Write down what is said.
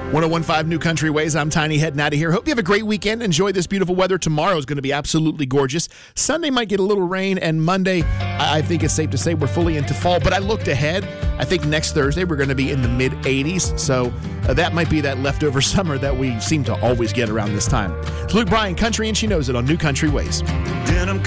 101.5 New Country Ways. I'm Tiny, heading out of here. Hope you have a great weekend. Enjoy this beautiful weather. Tomorrow is going to be absolutely gorgeous. Sunday might get a little rain, and Monday, I think it's safe to say we're fully into fall. But I looked ahead. I think next Thursday we're going to be in the mid-80s. So that might be that leftover summer that we seem to always get around this time. It's Luke Bryan, Country, and She Knows It on New Country Ways. Denim